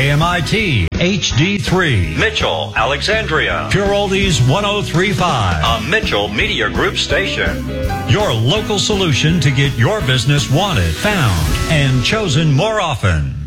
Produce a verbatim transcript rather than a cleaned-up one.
K M I T H D three, Mitchell, Alexandria, Pure Oldies one oh three point five, a Mitchell Media Group station. Your local solution to get your business wanted, found, and chosen more often.